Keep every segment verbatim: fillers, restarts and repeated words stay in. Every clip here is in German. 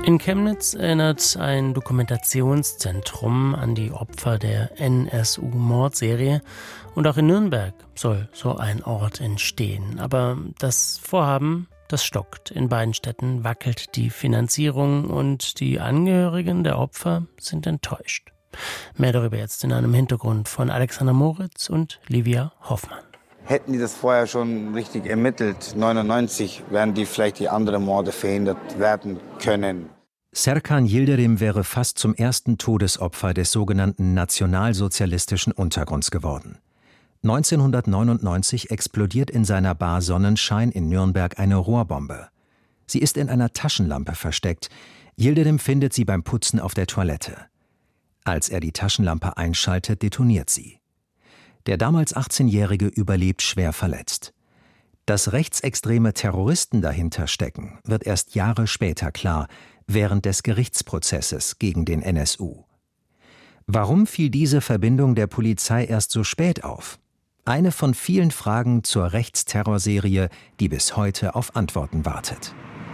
In Chemnitz erinnert ein Dokumentationszentrum an die Opfer der N S U-Mordserie und auch in Nürnberg soll so ein Ort entstehen. Aber das Vorhaben, das stockt. In beiden Städten wackelt die Finanzierung und die Angehörigen der Opfer sind enttäuscht. Mehr darüber jetzt in einem Hintergrund von Alexander Moritz und Livia Hoffmann. Hätten die das vorher schon richtig ermittelt, neunundneunzig, wären die vielleicht die anderen Morde verhindert werden können. Serkan Yildirim wäre fast zum ersten Todesopfer des sogenannten nationalsozialistischen Untergrunds geworden. neunzehnhundertneunundneunzig explodiert in seiner Bar Sonnenschein in Nürnberg eine Rohrbombe. Sie ist in einer Taschenlampe versteckt. Yildirim findet sie beim Putzen auf der Toilette. Als er die Taschenlampe einschaltet, detoniert sie. Der damals achtzehnjährige überlebt schwer verletzt. Dass rechtsextreme Terroristen dahinter stecken, wird erst Jahre später klar, während des Gerichtsprozesses gegen den N S U. Warum fiel diese Verbindung der Polizei erst so spät auf? Eine von vielen Fragen zur Rechtsterrorserie, die bis heute auf Antworten wartet.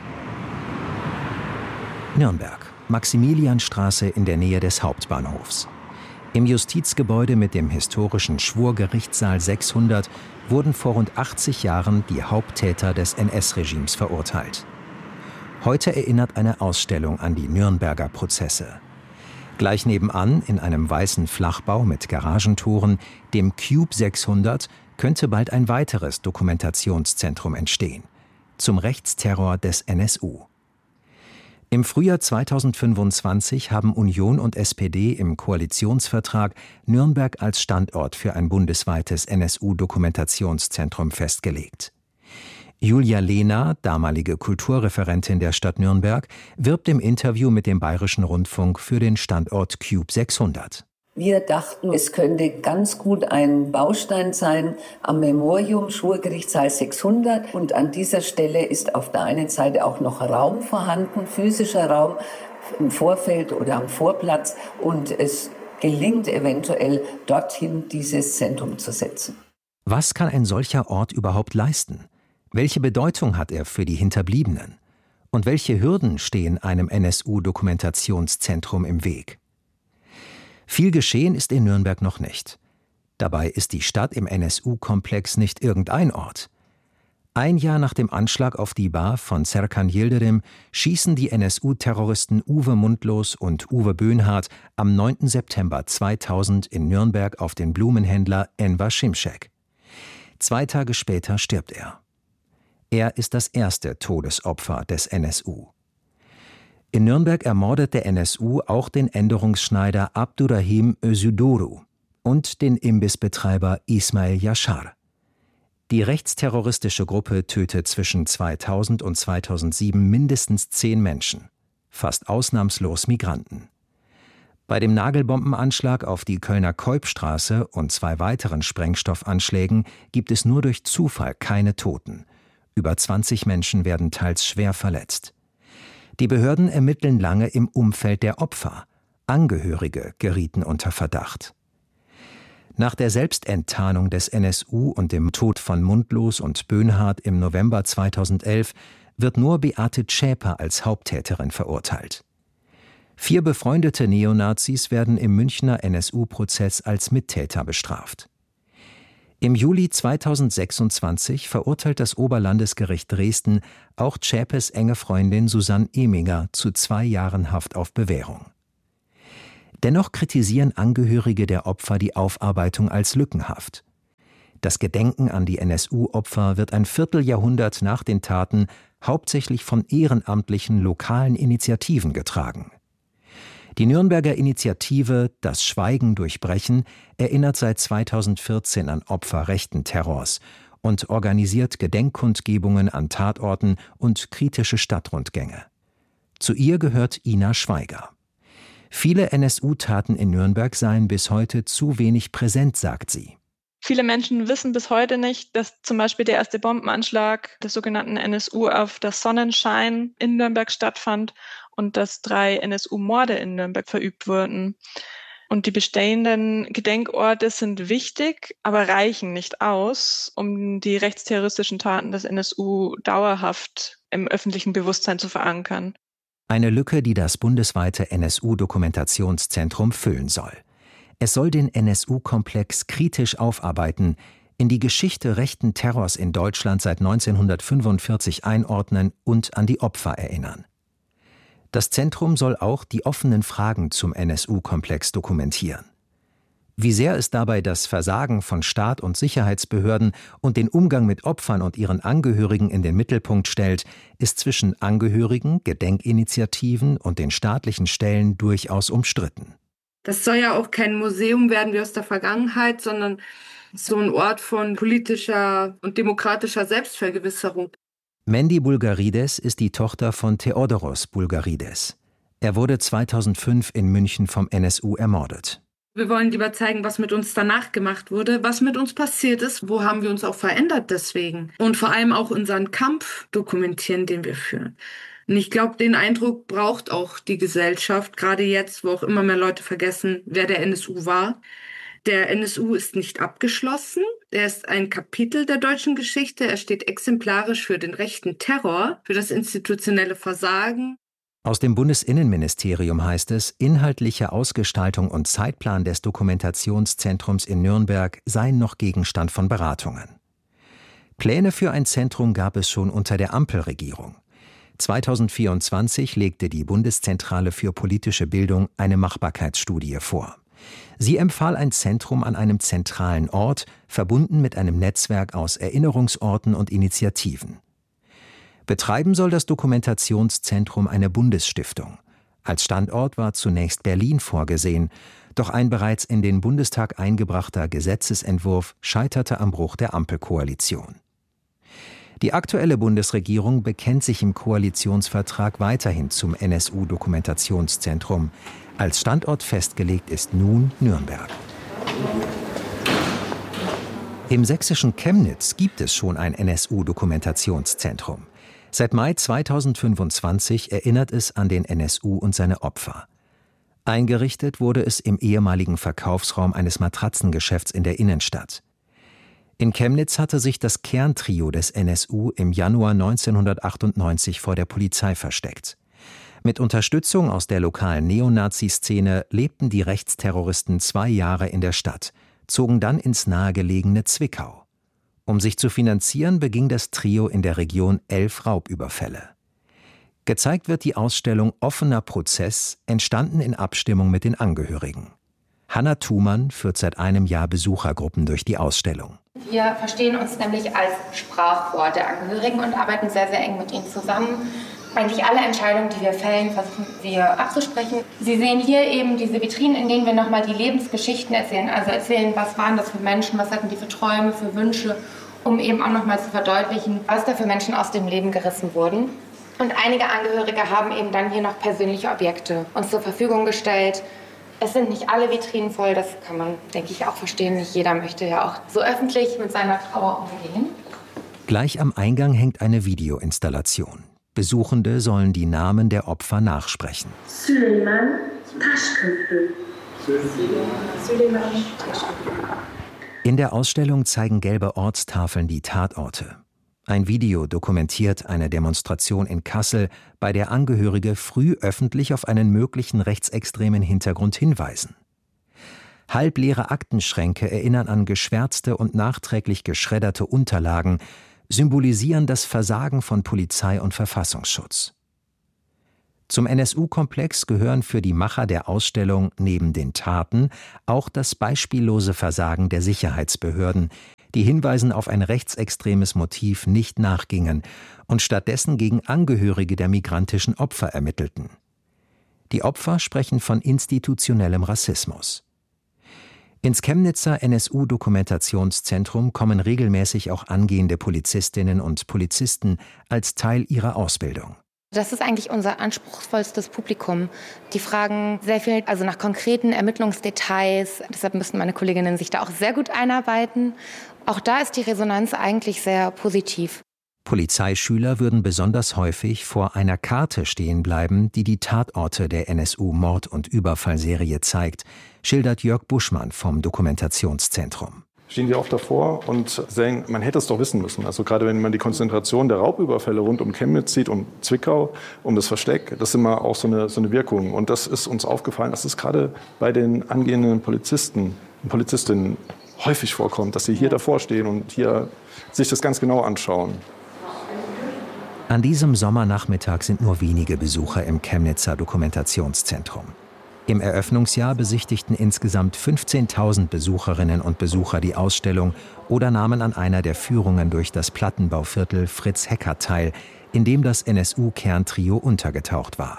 Nürnberg, Maximilianstraße in der Nähe des Hauptbahnhofs. Im Justizgebäude mit dem historischen Schwurgerichtssaal sechshundert wurden vor rund achtzig Jahren die Haupttäter des N S-Regimes verurteilt. Heute erinnert eine Ausstellung an die Nürnberger Prozesse. Gleich nebenan, in einem weißen Flachbau mit Garagentoren, dem Cube sechshundert, könnte bald ein weiteres Dokumentationszentrum entstehen. Zum Rechtsterror des N S U. Im Frühjahr zweitausendfünfundzwanzig haben Union und S P D im Koalitionsvertrag Nürnberg als Standort für ein bundesweites N S U-Dokumentationszentrum festgelegt. Julia Lehner, damalige Kulturreferentin der Stadt Nürnberg, wirbt im Interview mit dem Bayerischen Rundfunk für den Standort Cube sechshundert. Wir dachten, es könnte ganz gut ein Baustein sein am Memorium Schwurgerichtssaal sechshundert. Und an dieser Stelle ist auf der einen Seite auch noch Raum vorhanden, physischer Raum im Vorfeld oder am Vorplatz. Und es gelingt eventuell, dorthin dieses Zentrum zu setzen. Was kann ein solcher Ort überhaupt leisten? Welche Bedeutung hat er für die Hinterbliebenen? Und welche Hürden stehen einem N S U-Dokumentationszentrum im Weg? Viel geschehen ist in Nürnberg noch nicht. Dabei ist die Stadt im N S U-Komplex nicht irgendein Ort. Ein Jahr nach dem Anschlag auf die Bar von Serkan Yildirim schießen die N S U-Terroristen Uwe Mundlos und Uwe Böhnhardt am neunten September zweitausend in Nürnberg auf den Blumenhändler Enver Şimşek. Zwei Tage später stirbt er. Er ist das erste Todesopfer des N S U. In Nürnberg ermordet der N S U auch den Änderungsschneider Abdurrahim Özüdoğru und den Imbissbetreiber Ismail Yaşar. Die rechtsterroristische Gruppe tötet zwischen zweitausend und zweitausendsieben mindestens zehn Menschen, fast ausnahmslos Migranten. Bei dem Nagelbombenanschlag auf die Kölner Keupstraße und zwei weiteren Sprengstoffanschlägen gibt es nur durch Zufall keine Toten. Über zwanzig Menschen werden teils schwer verletzt. Die Behörden ermitteln lange im Umfeld der Opfer. Angehörige gerieten unter Verdacht. Nach der Selbstenttarnung des N S U und dem Tod von Mundlos und Böhnhardt im November zweitausendelf wird nur Beate Zschäper als Haupttäterin verurteilt. Vier befreundete Neonazis werden im Münchner N S U-Prozess als Mittäter bestraft. Im Juli zweitausendsechsundzwanzig verurteilt das Oberlandesgericht Dresden auch Zschäpers enge Freundin Susanne Eminger zu zwei Jahren Haft auf Bewährung. Dennoch kritisieren Angehörige der Opfer die Aufarbeitung als lückenhaft. Das Gedenken an die N S U-Opfer wird ein Vierteljahrhundert nach den Taten hauptsächlich von ehrenamtlichen lokalen Initiativen getragen. Die Nürnberger Initiative Das Schweigen durchbrechen erinnert seit zweitausendvierzehn an Opfer rechten Terrors und organisiert Gedenkkundgebungen an Tatorten und kritische Stadtrundgänge. Zu ihr gehört Ina Schweiger. Viele N S U-Taten in Nürnberg seien bis heute zu wenig präsent, sagt sie. Viele Menschen wissen bis heute nicht, dass zum Beispiel der erste Bombenanschlag des sogenannten N S U auf das Sonnenschein in Nürnberg stattfand und dass drei N S U-Morde in Nürnberg verübt wurden. Und die bestehenden Gedenkorte sind wichtig, aber reichen nicht aus, um die rechtsterroristischen Taten des N S U dauerhaft im öffentlichen Bewusstsein zu verankern. Eine Lücke, die das bundesweite N S U-Dokumentationszentrum füllen soll. Es soll den N S U-Komplex kritisch aufarbeiten, in die Geschichte rechten Terrors in Deutschland seit neunzehnhundertfünfundvierzig einordnen und an die Opfer erinnern. Das Zentrum soll auch die offenen Fragen zum N S U-Komplex dokumentieren. Wie sehr es dabei das Versagen von Staat und Sicherheitsbehörden und den Umgang mit Opfern und ihren Angehörigen in den Mittelpunkt stellt, ist zwischen Angehörigen, Gedenkinitiativen und den staatlichen Stellen durchaus umstritten. Das soll ja auch kein Museum werden wie aus der Vergangenheit, sondern so ein Ort von politischer und demokratischer Selbstvergewisserung. Mendi Bulgarides ist die Tochter von Theodoros Bulgarides. Er wurde zweitausendfünf in München vom N S U ermordet. Wir wollen lieber zeigen, was mit uns danach gemacht wurde, was mit uns passiert ist, wo haben wir uns auch verändert deswegen. Und vor allem auch unseren Kampf dokumentieren, den wir führen. Und ich glaube, den Eindruck braucht auch die Gesellschaft, gerade jetzt, wo auch immer mehr Leute vergessen, wer der N S U war. Der N S U ist nicht abgeschlossen. Er ist ein Kapitel der deutschen Geschichte. Er steht exemplarisch für den rechten Terror, für das institutionelle Versagen. Aus dem Bundesinnenministerium heißt es, inhaltliche Ausgestaltung und Zeitplan des Dokumentationszentrums in Nürnberg seien noch Gegenstand von Beratungen. Pläne für ein Zentrum gab es schon unter der Ampelregierung. zweitausendvierundzwanzig legte die Bundeszentrale für politische Bildung eine Machbarkeitsstudie vor. Sie empfahl ein Zentrum an einem zentralen Ort, verbunden mit einem Netzwerk aus Erinnerungsorten und Initiativen. Betreiben soll das Dokumentationszentrum eine Bundesstiftung. Als Standort war zunächst Berlin vorgesehen, doch ein bereits in den Bundestag eingebrachter Gesetzesentwurf scheiterte am Bruch der Ampelkoalition. Die aktuelle Bundesregierung bekennt sich im Koalitionsvertrag weiterhin zum N S U-Dokumentationszentrum. Als Standort festgelegt ist nun Nürnberg. Im sächsischen Chemnitz gibt es schon ein N S U-Dokumentationszentrum. Seit Mai zweitausendfünfundzwanzig erinnert es an den N S U und seine Opfer. Eingerichtet wurde es im ehemaligen Verkaufsraum eines Matratzengeschäfts in der Innenstadt. In Chemnitz hatte sich das Kerntrio des N S U im Januar neunzehnhundertachtundneunzig vor der Polizei versteckt. Mit Unterstützung aus der lokalen Neonazi-Szene lebten die Rechtsterroristen zwei Jahre in der Stadt, zogen dann ins nahegelegene Zwickau. Um sich zu finanzieren, beging das Trio in der Region elf Raubüberfälle. Gezeigt wird die Ausstellung Offener Prozess, entstanden in Abstimmung mit den Angehörigen. Hanna Thumann führt seit einem Jahr Besuchergruppen durch die Ausstellung. Wir verstehen uns nämlich als Sprachrohr der Angehörigen und arbeiten sehr, sehr eng mit ihnen zusammen. Eigentlich alle Entscheidungen, die wir fällen, versuchen wir abzusprechen. Sie sehen hier eben diese Vitrinen, in denen wir nochmal die Lebensgeschichten erzählen. Also erzählen, was waren das für Menschen, was hatten die für Träume, für Wünsche, um eben auch nochmal zu verdeutlichen, was da für Menschen aus dem Leben gerissen wurden. Und einige Angehörige haben eben dann hier noch persönliche Objekte uns zur Verfügung gestellt. Es sind nicht alle Vitrinen voll, das kann man, denke ich, auch verstehen. Nicht jeder möchte ja auch so öffentlich mit seiner Trauer umgehen. Gleich am Eingang hängt eine Videoinstallation. Besuchende sollen die Namen der Opfer nachsprechen. Süleyman Taşköprü. In der Ausstellung zeigen gelbe Ortstafeln die Tatorte. Ein Video dokumentiert eine Demonstration in Kassel, bei der Angehörige früh öffentlich auf einen möglichen rechtsextremen Hintergrund hinweisen. Halbleere Aktenschränke erinnern an geschwärzte und nachträglich geschredderte Unterlagen, symbolisieren das Versagen von Polizei und Verfassungsschutz. Zum N S U-Komplex gehören für die Macher der Ausstellung neben den Taten auch das beispiellose Versagen der Sicherheitsbehörden, die Hinweisen auf ein rechtsextremes Motiv nicht nachgingen und stattdessen gegen Angehörige der migrantischen Opfer ermittelten. Die Opfer sprechen von institutionellem Rassismus. Ins Chemnitzer N S U-Dokumentationszentrum kommen regelmäßig auch angehende Polizistinnen und Polizisten als Teil ihrer Ausbildung. Das ist eigentlich unser anspruchsvollstes Publikum. Die fragen sehr viel, also nach konkreten Ermittlungsdetails. Deshalb müssen meine Kolleginnen sich da auch sehr gut einarbeiten. Auch da ist die Resonanz eigentlich sehr positiv. Polizeischüler würden besonders häufig vor einer Karte stehen bleiben, die die Tatorte der N S U-Mord- und Überfallserie zeigt, schildert Jörg Buschmann vom Dokumentationszentrum. stehen die auch davor und sagen, man hätte es doch wissen müssen. Also gerade wenn man die Konzentration der Raubüberfälle rund um Chemnitz sieht, um Zwickau, um das Versteck, das ist immer auch so eine, so eine Wirkung. Und das ist uns aufgefallen, dass es gerade bei den angehenden Polizisten und Polizistinnen häufig vorkommt, dass sie hier davor stehen und hier sich das ganz genau anschauen. An diesem Sommernachmittag sind nur wenige Besucher im Chemnitzer Dokumentationszentrum. Im Eröffnungsjahr besichtigten insgesamt fünfzehntausend Besucherinnen und Besucher die Ausstellung oder nahmen an einer der Führungen durch das Plattenbauviertel Fritz Heckert teil, in dem das N S U-Kerntrio untergetaucht war.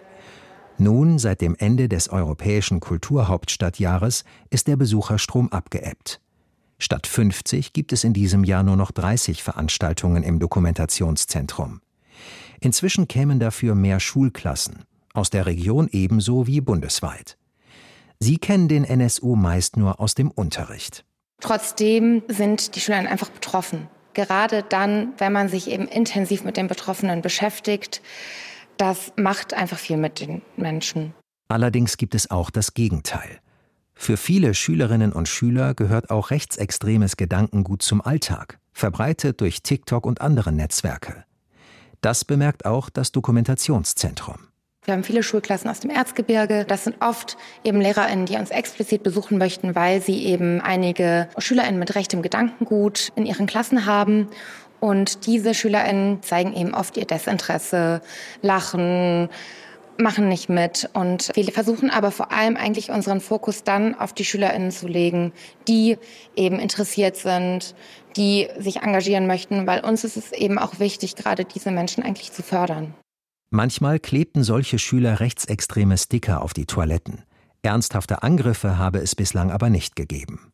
Nun, seit dem Ende des Europäischen Kulturhauptstadtjahres, ist der Besucherstrom abgeebbt. Statt fünfzig gibt es in diesem Jahr nur noch dreißig Veranstaltungen im Dokumentationszentrum. Inzwischen kämen dafür mehr Schulklassen, aus der Region ebenso wie bundesweit. Sie kennen den N S U meist nur aus dem Unterricht. Trotzdem sind die Schüler einfach betroffen. Gerade dann, wenn man sich eben intensiv mit den Betroffenen beschäftigt, das macht einfach viel mit den Menschen. Allerdings gibt es auch das Gegenteil. Für viele Schülerinnen und Schüler gehört auch rechtsextremes Gedankengut zum Alltag, verbreitet durch TikTok und andere Netzwerke. Das bemerkt auch das Dokumentationszentrum. Wir haben viele Schulklassen aus dem Erzgebirge. Das sind oft eben LehrerInnen, die uns explizit besuchen möchten, weil sie eben einige SchülerInnen mit rechtem Gedankengut in ihren Klassen haben. Und diese SchülerInnen zeigen eben oft ihr Desinteresse, lachen, machen nicht mit. Und wir versuchen aber vor allem eigentlich unseren Fokus dann auf die SchülerInnen zu legen, die eben interessiert sind, die sich engagieren möchten, weil uns ist es eben auch wichtig, gerade diese Menschen eigentlich zu fördern. Manchmal klebten solche Schüler rechtsextreme Sticker auf die Toiletten. Ernsthafte Angriffe habe es bislang aber nicht gegeben.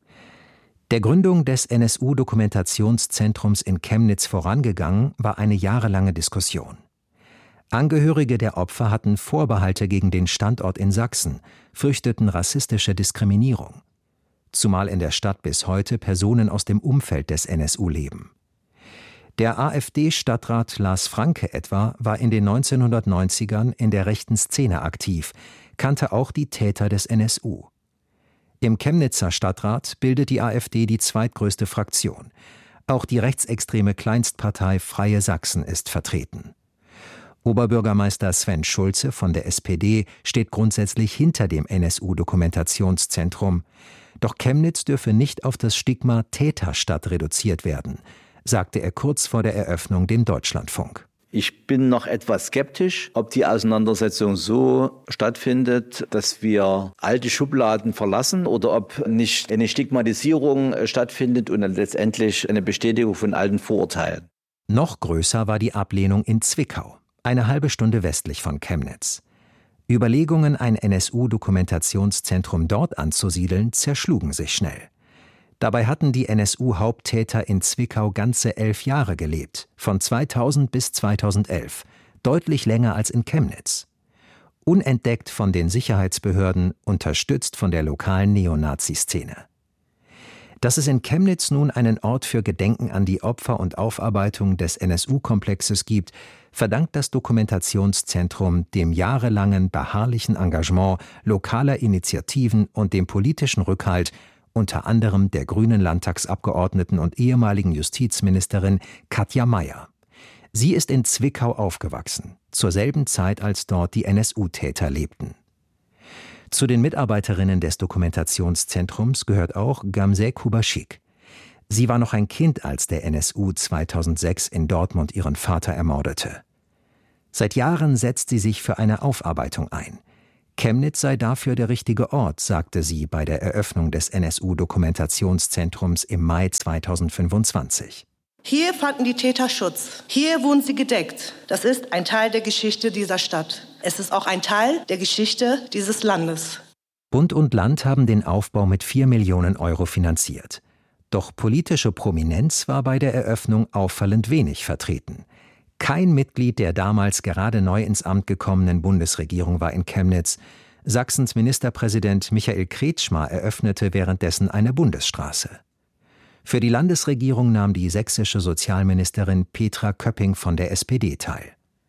Der Gründung des N S U-Dokumentationszentrums in Chemnitz vorangegangen war eine jahrelange Diskussion. Angehörige der Opfer hatten Vorbehalte gegen den Standort in Sachsen, fürchteten rassistische Diskriminierung. Zumal in der Stadt bis heute Personen aus dem Umfeld des N S U leben. Der AfD-Stadtrat Lars Franke etwa war in den neunzehnhundertneunzigern in der rechten Szene aktiv, kannte auch die Täter des N S U. Im Chemnitzer Stadtrat bildet die AfD die zweitgrößte Fraktion. Auch die rechtsextreme Kleinstpartei Freie Sachsen ist vertreten. Oberbürgermeister Sven Schulze von der S P D steht grundsätzlich hinter dem N S U-Dokumentationszentrum. Doch Chemnitz dürfe nicht auf das Stigma Täterstadt reduziert werden, sagte er kurz vor der Eröffnung dem Deutschlandfunk. Ich bin noch etwas skeptisch, ob die Auseinandersetzung so stattfindet, dass wir alte Schubladen verlassen oder ob nicht eine Stigmatisierung stattfindet und dann letztendlich eine Bestätigung von alten Vorurteilen. Noch größer war die Ablehnung in Zwickau, eine halbe Stunde westlich von Chemnitz. Überlegungen, ein N S U-Dokumentationszentrum dort anzusiedeln, zerschlugen sich schnell. Dabei hatten die N S U-Haupttäter in Zwickau ganze elf Jahre gelebt, von zweitausend bis zweitausendelf, deutlich länger als in Chemnitz. Unentdeckt von den Sicherheitsbehörden, unterstützt von der lokalen Neonazi-Szene. Dass es in Chemnitz nun einen Ort für Gedenken an die Opfer und Aufarbeitung des N S U-Komplexes gibt, verdankt das Dokumentationszentrum dem jahrelangen beharrlichen Engagement lokaler Initiativen und dem politischen Rückhalt unter anderem der grünen Landtagsabgeordneten und ehemaligen Justizministerin Katja Mayer. Sie ist in Zwickau aufgewachsen, zur selben Zeit, als dort die N S U-Täter lebten. Zu den Mitarbeiterinnen des Dokumentationszentrums gehört auch Gamze Kubashik. Sie war noch ein Kind, als der N S U zweitausendsechs in Dortmund ihren Vater ermordete. Seit Jahren setzt sie sich für eine Aufarbeitung ein. Chemnitz sei dafür der richtige Ort, sagte sie bei der Eröffnung des N S U-Dokumentationszentrums im Mai zweitausendfünfundzwanzig. Hier fanden die Täter Schutz. Hier wurden sie gedeckt. Das ist ein Teil der Geschichte dieser Stadt. Es ist auch ein Teil der Geschichte dieses Landes. Bund und Land haben den Aufbau mit vier Millionen Euro finanziert. Doch politische Prominenz war bei der Eröffnung auffallend wenig vertreten. Kein Mitglied der damals gerade neu ins Amt gekommenen Bundesregierung war in Chemnitz. Sachsens Ministerpräsident Michael Kretschmer eröffnete währenddessen eine Bundesstraße. Für die Landesregierung nahm die sächsische Sozialministerin Petra Köpping von der S P D teil.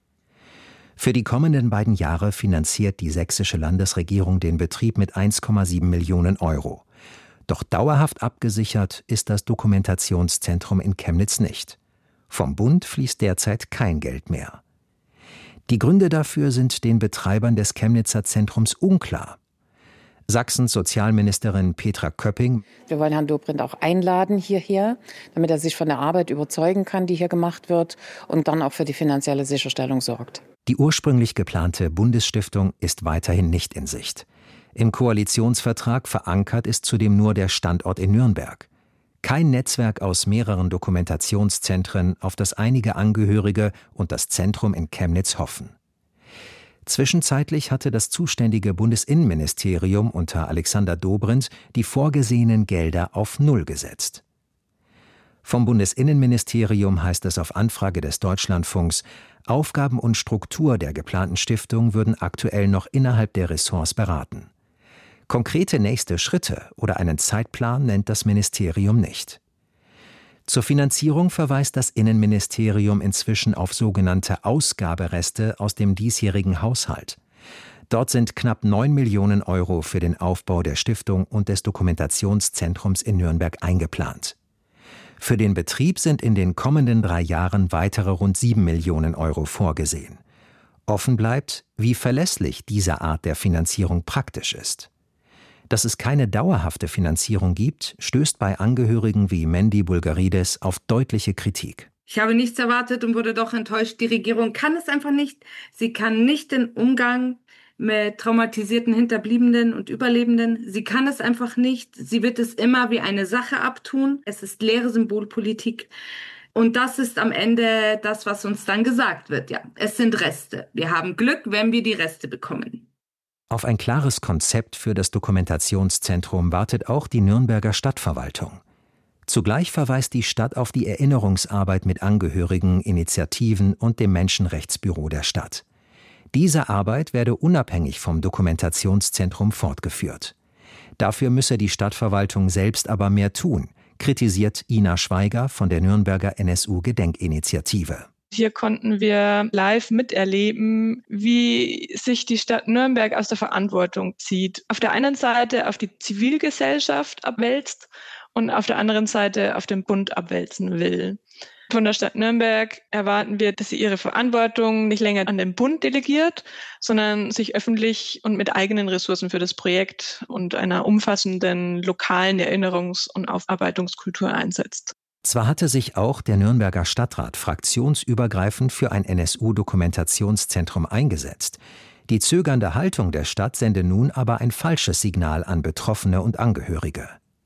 Für die kommenden beiden Jahre finanziert die sächsische Landesregierung den Betrieb mit eins Komma sieben Millionen Euro. Doch dauerhaft abgesichert ist das Dokumentationszentrum in Chemnitz nicht. Vom Bund fließt derzeit kein Geld mehr. Die Gründe dafür sind den Betreibern des Chemnitzer Zentrums unklar. Sachsens Sozialministerin Petra Köpping: Wir wollen Herrn Dobrindt auch einladen hierher, damit er sich von der Arbeit überzeugen kann, die hier gemacht wird, und dann auch für die finanzielle Sicherstellung sorgt. Die ursprünglich geplante Bundesstiftung ist weiterhin nicht in Sicht. Im Koalitionsvertrag verankert ist zudem nur der Standort in Nürnberg. Kein Netzwerk aus mehreren Dokumentationszentren, auf das einige Angehörige und das Zentrum in Chemnitz hoffen. Zwischenzeitlich hatte das zuständige Bundesinnenministerium unter Alexander Dobrindt die vorgesehenen Gelder auf Null gesetzt. Vom Bundesinnenministerium heißt es auf Anfrage des Deutschlandfunks, Aufgaben und Struktur der geplanten Stiftung würden aktuell noch innerhalb der Ressorts beraten. Konkrete nächste Schritte oder einen Zeitplan nennt das Ministerium nicht. Zur Finanzierung verweist das Innenministerium inzwischen auf sogenannte Ausgabereste aus dem diesjährigen Haushalt. Dort sind knapp neun Millionen Euro für den Aufbau der Stiftung und des Dokumentationszentrums in Nürnberg eingeplant. Für den Betrieb sind in den kommenden drei Jahren weitere rund sieben Millionen Euro vorgesehen. Offen bleibt, wie verlässlich diese Art der Finanzierung praktisch ist. Dass es keine dauerhafte Finanzierung gibt, stößt bei Angehörigen wie Mendi Bulgarides auf deutliche Kritik. Ich habe nichts erwartet und wurde doch enttäuscht. Die Regierung kann es einfach nicht. Sie kann nicht den Umgang mit traumatisierten Hinterbliebenen und Überlebenden. Sie kann es einfach nicht. Sie wird es immer wie eine Sache abtun. Es ist leere Symbolpolitik. Und das ist am Ende das, was uns dann gesagt wird. Ja, es sind Reste. Wir haben Glück, wenn wir die Reste bekommen. Auf ein klares Konzept für das Dokumentationszentrum wartet auch die Nürnberger Stadtverwaltung. Zugleich verweist die Stadt auf die Erinnerungsarbeit mit Angehörigen, Initiativen und dem Menschenrechtsbüro der Stadt. Diese Arbeit werde unabhängig vom Dokumentationszentrum fortgeführt. Dafür müsse die Stadtverwaltung selbst aber mehr tun, kritisiert Ina Schweiger von der Nürnberger N S U-Gedenkinitiative. Hier konnten wir live miterleben, wie sich die Stadt Nürnberg aus der Verantwortung zieht. Auf der einen Seite auf die Zivilgesellschaft abwälzt und auf der anderen Seite auf den Bund abwälzen will. Von der Stadt Nürnberg erwarten wir, dass sie ihre Verantwortung nicht länger an den Bund delegiert, sondern sich öffentlich und mit eigenen Ressourcen für das Projekt und einer umfassenden lokalen Erinnerungs- und Aufarbeitungskultur einsetzt. Zwar hatte sich auch der Nürnberger Stadtrat fraktionsübergreifend für ein N S U-Dokumentationszentrum eingesetzt. Die zögernde Haltung der Stadt sende nun aber ein falsches Signal an Betroffene und Angehörige.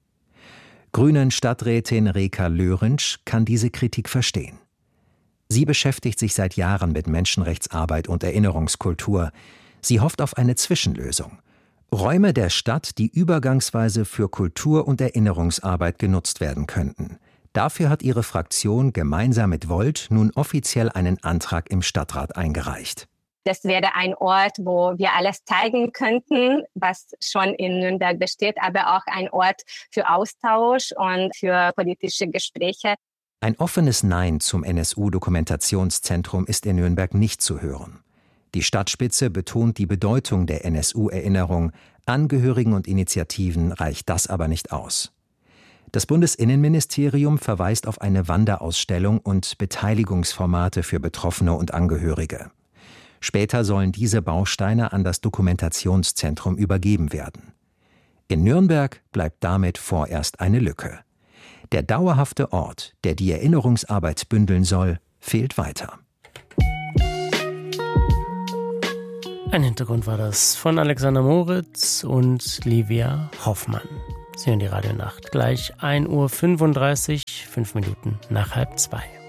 Grünen-Stadträtin Reka Löhrensch kann diese Kritik verstehen. Sie beschäftigt sich seit Jahren mit Menschenrechtsarbeit und Erinnerungskultur. Sie hofft auf eine Zwischenlösung. Räume der Stadt, die übergangsweise für Kultur- und Erinnerungsarbeit genutzt werden könnten. Dafür hat ihre Fraktion gemeinsam mit Volt nun offiziell einen Antrag im Stadtrat eingereicht. Das wäre ein Ort, wo wir alles zeigen könnten, was schon in Nürnberg besteht, aber auch ein Ort für Austausch und für politische Gespräche. Ein offenes Nein zum N S U-Dokumentationszentrum ist in Nürnberg nicht zu hören. Die Stadtspitze betont die Bedeutung der N S U-Erinnerung. Angehörigen und Initiativen reicht das aber nicht aus. Das Bundesinnenministerium verweist auf eine Wanderausstellung und Beteiligungsformate für Betroffene und Angehörige. Später sollen diese Bausteine an das Dokumentationszentrum übergeben werden. In Nürnberg bleibt damit vorerst eine Lücke. Der dauerhafte Ort, der die Erinnerungsarbeit bündeln soll, fehlt weiter. Ein Hintergrund war das von Alexander Moritz und Livia Hoffmann. Sie hören die Radionacht gleich ein Uhr fünfunddreißig, fünf Minuten nach halb zwei.